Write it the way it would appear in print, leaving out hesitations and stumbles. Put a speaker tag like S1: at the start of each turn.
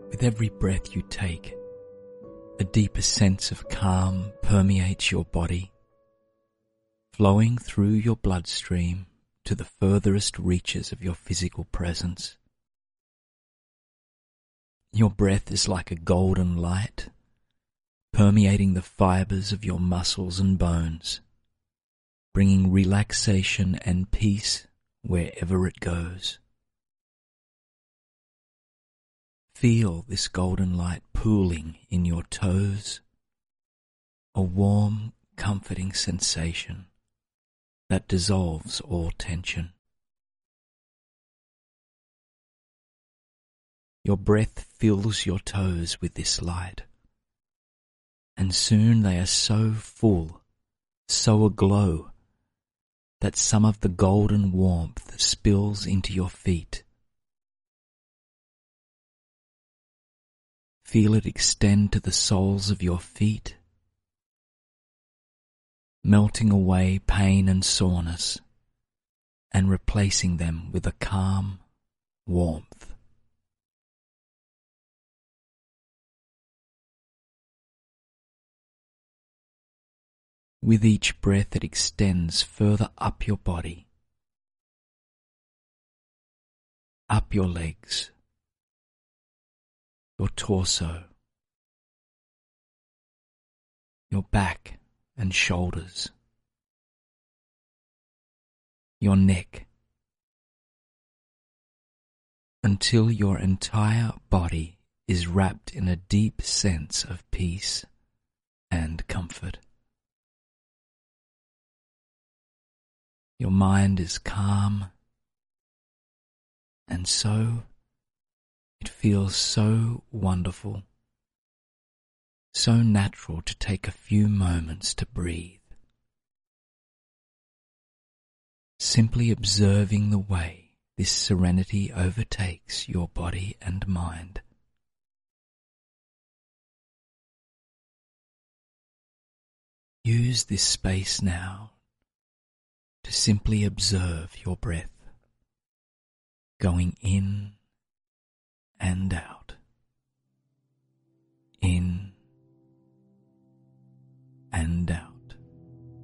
S1: With every breath you take, a deeper sense of calm permeates your body, flowing through your bloodstream to the furthest reaches of your physical presence. Your breath is like a golden light, permeating the fibers of your muscles and bones, bringing relaxation and peace wherever it goes. Feel this golden light pooling in your toes, a warm, comforting sensation that dissolves all tension. Your breath fills your toes with this light, and soon they are so full, so aglow, that some of the golden warmth spills into your feet. Feel it extend to the soles of your feet, melting away pain and soreness and replacing them with a calm warmth. With each breath it extends further up your body, up your legs, your torso, your back and shoulders, your neck, until your entire body is wrapped in a deep sense of peace and comfort. Your mind is calm, and so it feels so wonderful, so natural to take a few moments to breathe, simply observing the way this serenity overtakes your body and mind. Use this space now to simply observe your breath going in and out.